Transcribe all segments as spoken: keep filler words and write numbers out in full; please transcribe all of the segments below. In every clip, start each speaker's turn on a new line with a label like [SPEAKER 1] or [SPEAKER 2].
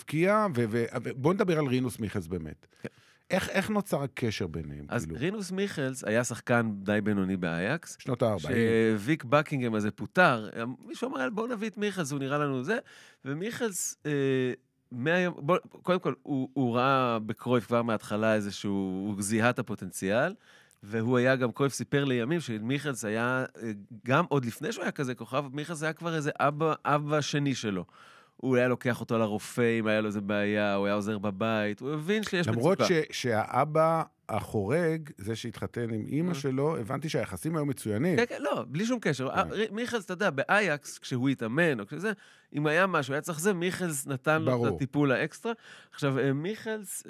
[SPEAKER 1] מבקיע, ובוא נדבר על רינוס מיכלס באמת. איך, איך נוצר הקשר ביניהם?
[SPEAKER 2] אז
[SPEAKER 1] כאילו?
[SPEAKER 2] רינוס מיכלס היה שחקן די בינוני באייקס.
[SPEAKER 1] שנות ה-ארבעים.
[SPEAKER 2] שוויק בקינגהם הזה פוטר. מישהו אמר, בואו נביא את מיכלס, הוא נראה לנו זה. ומיכלס, אה, מהיום, בוא, קודם כל, הוא, הוא ראה בקרויף כבר מההתחלה איזשהו, הוא זיהה את הפוטנציאל, והוא היה גם, קרויף סיפר לימים, שמיכלס היה, גם עוד לפני שהוא היה כזה כוכב, מיכלס היה כבר איזה אבא, אבא שני שלו. הוא היה לוקח אותו לרופא, אם היה לו איזה בעיה, הוא היה עוזר בבית, הוא הבין שיש מצוקה.
[SPEAKER 1] למרות ש, שהאבא החורג, זה שהתחתן עם אמא שלו, הבנתי שהיחסים היו מצוינים.
[SPEAKER 2] כן, כן, לא, בלי שום קשר. מיכלס, אתה יודע, באייקס, כשהוא התאמן, או כשזה, אם היה משהו, היה צריך זה, מיכלס נתן לו את הטיפול האקסטרה. עכשיו, מיכלס,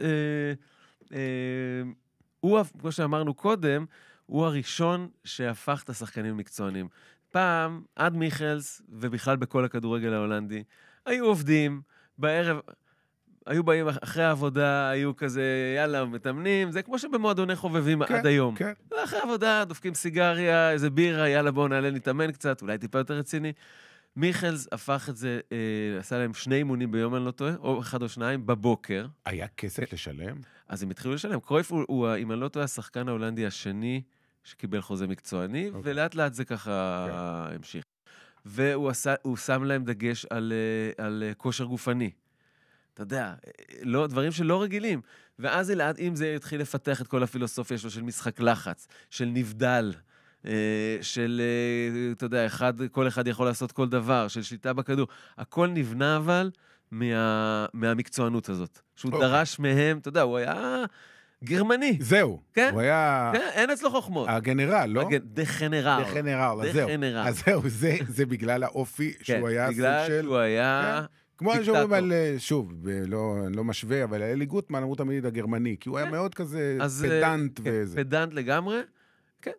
[SPEAKER 2] הוא, כמו שאמרנו קודם, הוא הראשון שהפך את השחקנים מקצוענים. פעם, עד מיכלס, ובכלל בכל הכדורגל ההולנדי, היו עובדים, בערב, היו באים אחרי העבודה, היו כזה, יאללה, מתאמנים, זה כמו שבמועדוני חובבים
[SPEAKER 1] כן,
[SPEAKER 2] עד היום.
[SPEAKER 1] כן.
[SPEAKER 2] אחרי העבודה, דופקים סיגריה, איזה בירה, יאללה, בואו נעלה נתאמן קצת, אולי טיפה יותר רציני. מיכלס הפך את זה, אה, עשה להם שני אימונים ביום, אני לא טועה, או אחד או שניים, בבוקר.
[SPEAKER 1] היה כסף לשלם?
[SPEAKER 2] אז הם התחילו לשלם. קרויף הוא, הוא אם אני לא טועה, השחקן ההולנדי השני, שקיבל חוזה מקצועני, okay. ולאט לאט זה ככה okay. המשיך. והוא עשה, הוא שם להם דגש על, על כושר גופני. אתה יודע, לא, דברים שלא רגילים. ואז לאט, אם זה התחיל לפתח את כל הפילוסופיה שלו של משחק לחץ, של נבדל, של, אתה יודע, אחד, כל אחד יכול לעשות כל דבר, של שליטה בכדור. הכל נבנה אבל מה, מהמקצוענות הזאת. שהוא okay. דרש מהם, אתה יודע, הוא היה גרמני.
[SPEAKER 1] זהו.
[SPEAKER 2] כן?
[SPEAKER 1] הוא היה...
[SPEAKER 2] כן, אין אצלו חוכמות.
[SPEAKER 1] הגנרל, לא?
[SPEAKER 2] הג... דחנרל.
[SPEAKER 1] דחנרל, אז זהו. אז זהו, זה, זה בגלל האופי שהוא היה סוג של...
[SPEAKER 2] בגלל שהוא היה...
[SPEAKER 1] כמו שאומרים על, שוב, לא, לא משווה, אבל אלי גוטמן אמרו תמיד הגרמני, כי הוא היה מאוד כזה פדנט וזה.
[SPEAKER 2] פדנט לגמרי, כן.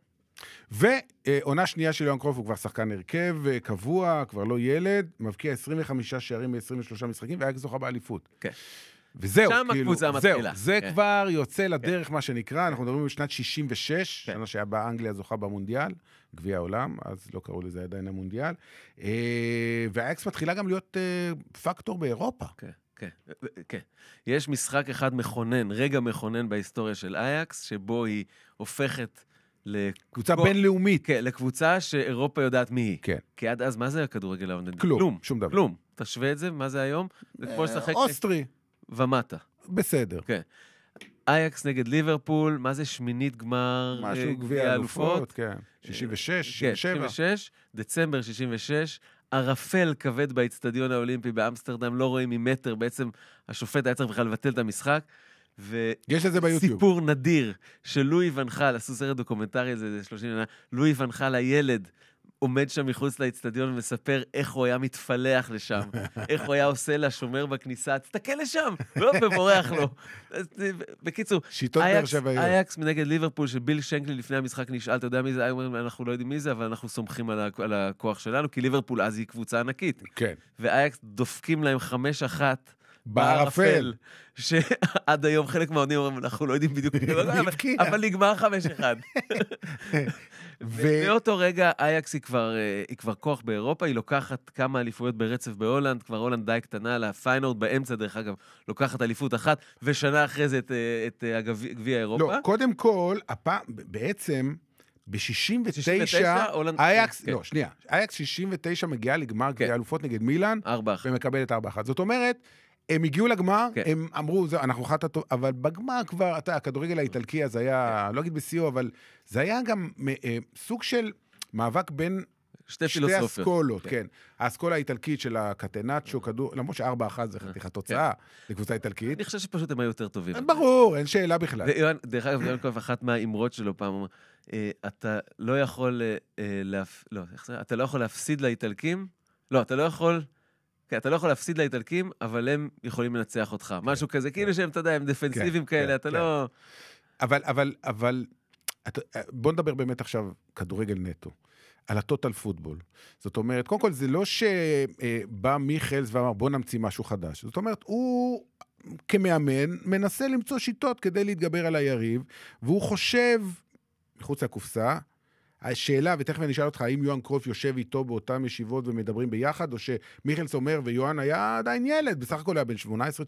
[SPEAKER 1] ועונה שנייה של יוהאן קרויף, הוא כבר שחקן הרכב, קבוע, כבר לא ילד, מבקיע עשרים וחמישה שערים ב-עשרים ושלושה משחקים, והיה זוכה באליפות.
[SPEAKER 2] כן.
[SPEAKER 1] וזהו,
[SPEAKER 2] שם
[SPEAKER 1] כאילו,
[SPEAKER 2] הקבוצה מתחילה.
[SPEAKER 1] זה כבר יוצא לדרך, מה שנקרא, אנחנו מדברים בשנת שישים ושש, שנה שהיה באנגליה זוכה במונדיאל, גביע העולם, אז לא קראו לזה עדיין המונדיאל, והאקס מתחילה גם להיות פקטור באירופה.
[SPEAKER 2] כן, כן, כן. יש משחק אחד מכונן, רגע מכונן בהיסטוריה של אייקס, שבו היא הופכת
[SPEAKER 1] קבוצה בינלאומית.
[SPEAKER 2] כן, לקבוצה שאירופה יודעת מי היא.
[SPEAKER 1] כן.
[SPEAKER 2] כי עד אז, מה זה הכדורגל ההולנדי?
[SPEAKER 1] כלום, שום דבר.
[SPEAKER 2] כלום. תשווה את זה, מה זה היום? זה כמו לשחק...
[SPEAKER 1] אוסטרי.
[SPEAKER 2] ומטה.
[SPEAKER 1] בסדר.
[SPEAKER 2] כן. אייקס נגד ליברפול, מה זה שמינית גמר?
[SPEAKER 1] משהו גביע אלופות, כן. שישים ושש, שישים ושבע.
[SPEAKER 2] שישים ושש, דצמבר שישים ושש, ערפל כבד באצטדיון האולימפי באמסטרדם, לא רואים ממטר, בעצם השופט היה צריך בכלל לבטל את המשחק,
[SPEAKER 1] יש את זה ביוטיוב.
[SPEAKER 2] סיפור נדיר, שלואי ונחל, עשו סרט דוקומנטרי, זה שלושים שנה, לואי ונחל הילד, עומד שם מחוץ לאצטדיון ומספר איך הוא היה מתפלח לשם, איך הוא היה עושה לשומר בכניסה, תסתכל לשם, ובורח לו. בקיצור, אייקס מנגד ליברפול, שביל שנקלי לפני המשחק נשאל, אתה יודע מי זה? אנחנו לא יודעים מי זה, אבל אנחנו סומכים על הכוח שלנו, כי ליברפול אז היא קבוצה ענקית.
[SPEAKER 1] כן.
[SPEAKER 2] ואייקס דופקים להם חמש אחת,
[SPEAKER 1] בערפל.
[SPEAKER 2] שעד היום חלק מהעונים אומרים, אנחנו לא יודעים בדיוק, אבל נגמר חמש אחד. ובאותו רגע, אייקס היא כבר, היא כבר כוח באירופה, היא לוקחת כמה אליפויות ברצף בהולנד, כבר הולנד די קטנה, לפיינורד באמצע, דרך אגב, לוקחת אליפות אחת, ושנה אחרי זה את, את גביע אירופה.
[SPEAKER 1] לא, קודם כל, הפעם, בעצם, ב-שישים ותשע, אייקס, לא, שנייה, אייקס שישים ותשע מגיעה לגמר גביע אלופות נגד מילאן, ומקבלת ארבע אחת. זאת אומרת, הם הגיעו לגמר, הם אמרו, אנחנו חת הטוב, אבל בגמר כבר, אתה, הכדורגל האיטלקי אז היה, לא אגיד בסיוע, אבל זה היה גם סוג של מאבק בין שתי אסכולות, כן. האסכולה האיטלקית של הקטנצ'ו, כדור, למרות שארבע אחת זה חתיכת תוצאה לקבוצה איטלקית.
[SPEAKER 2] אני חושב שפשוט הם היו יותר טובים.
[SPEAKER 1] ברור, אין שאלה בכלל.
[SPEAKER 2] דרך אגב, יוהאן קרויף, אחת מהאמרות שלו פעם, אתה לא יכול, לא, אתה לא יכול להפסיד לאיטלקים, לא, אתה לא יכול... כן, אתה לא יכול להפסיד לאיטלקים, אבל הם יכולים לנצח אותך. משהו כזה, כאילו שהם, אתה יודע, הם דפנסיביים כאלה, אתה לא...
[SPEAKER 1] אבל, אבל, אבל, בוא נדבר באמת עכשיו כדורגל נטו, על הטוטל פוטבול. זאת אומרת, קודם כל, זה לא שבא מיכלס ואמר, בוא נמציא משהו חדש. זאת אומרת, הוא כמאמן מנסה למצוא שיטות כדי להתגבר על היריב, והוא חושב, מחוץ לקופסה, השאלה, ותכף אני אשאל אותך, האם יוהאן קרויף יושב איתו באותן ישיבות ומדברים ביחד, או שמיכלס אומר, ויוהאן היה עדיין ילד, בסך הכל היה בן שמונה עשרה